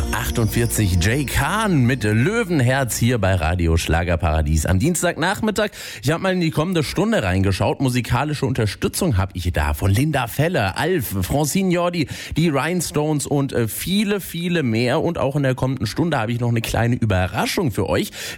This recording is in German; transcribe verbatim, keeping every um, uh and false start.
achtundvierzig, Jay Kahn mit Löwenherz hier bei Radio Schlagerparadies am Dienstagnachmittag. Ich habe mal in die kommende Stunde reingeschaut. Musikalische Unterstützung habe ich da von Linda Felle, Alf, Francine Jordi, die Rhinestones und viele, viele mehr. Und auch in der kommenden Stunde habe ich noch eine kleine Überraschung für euch.